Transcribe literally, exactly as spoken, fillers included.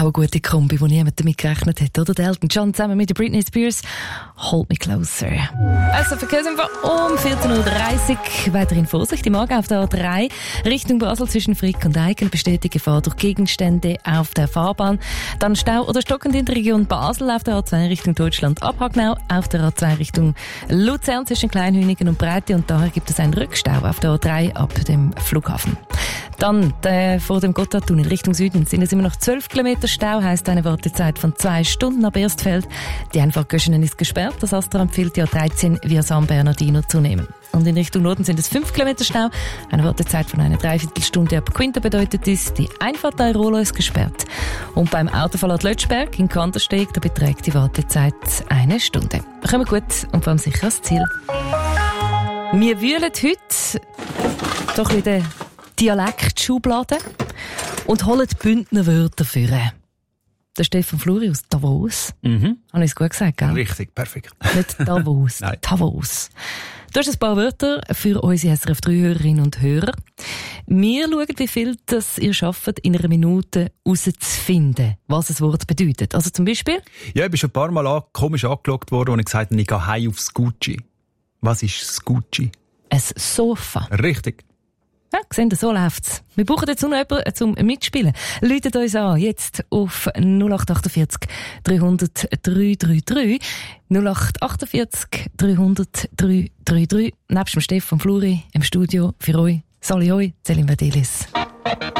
Auch eine gute Kombi, die niemand damit gerechnet hat, oder? Der Elton John zusammen mit der Britney Spears. Hold me closer. Also, Verkehrsinfo um vierzehn Uhr dreißig. Weiterhin Vorsicht im Morgen auf der A drei. Richtung Basel zwischen Frick und Eigen besteht die Gefahr durch Gegenstände auf der Fahrbahn. Dann Stau oder stockend in der Region Basel auf der A zwei Richtung Deutschland ab Hagnau. Auf der A zwei Richtung Luzern zwischen Kleinhünigen und Breite. Und daher gibt es einen Rückstau auf der A drei ab dem Flughafen. Dann äh, vor dem Gotthardtunnel Richtung Süden sind es immer noch zwölf Kilometer Stau, heisst eine Wartezeit von zwei Stunden ab Erstfeld. Die Einfahrtgöschenen ist gesperrt. Das Astra empfiehlt die A dreizehn via San Bernardino zu nehmen. Und in Richtung Norden sind es fünf Kilometer Stau. Eine Wartezeit von einer Dreiviertelstunde ab Quinta bedeutet dies, die Einfahrt Airolo ist gesperrt. Und beim Autoverlust Lötschberg in Kandersteg, da beträgt die Wartezeit eine Stunde. Wir kommen gut und vor allem sicher ans Ziel. Wir wühlen heute doch in der Dialektschublade und holen die Bündner Wörter für. Der Stefan Fluri aus Davos. Mhm. Habe ich es gut gesagt, gell? Richtig, perfekt. Nicht Davos, Nein. Davos. Du hast ein paar Wörter für unsere S R F drei Hörerinnen und Hörer. Wir schauen, wie viel das ihr schafft, in einer Minute herauszufinden, was ein Wort bedeutet. Also zum Beispiel? Ja, ich bin schon ein paar Mal an, komisch angeschaut worden und ich gesagt habe, ich gehe heim aufs Gucci. Was ist das Gucci? Ein Sofa. Richtig. Ja, sehen, so läuft's. Wir brauchen jetzt noch jemanden zum Mitspielen. Läutet uns an, jetzt auf null acht achtundvierzig dreihundert dreihundertdreiunddreißig. null acht achtundvierzig dreihundert dreihundertdreiunddreißig. Nebst dem Stefan Fluri im Studio für euch, Sali Hoi, Celine Vadelis.